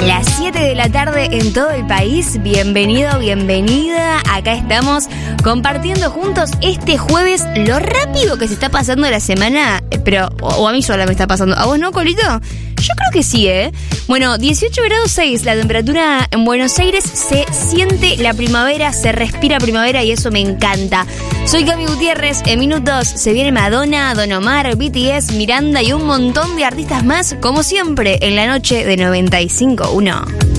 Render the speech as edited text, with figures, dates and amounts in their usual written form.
Las 7 de la tarde en todo el país. Bienvenido, bienvenida. Acá estamos compartiendo juntos este jueves lo rápido que se está pasando la semana. Pero, o a mí sola me está pasando. ¿A vos no, Colito? Yo creo que sí, ¿eh? Bueno, 18 grados 6 la temperatura en Buenos Aires. Se siente la primavera, se respira primavera y eso me encanta. Soy Cami Gutiérrez. En minutos se viene Madonna, Don Omar, BTS, Miranda y un montón de artistas más, como siempre, en la noche de 95.1.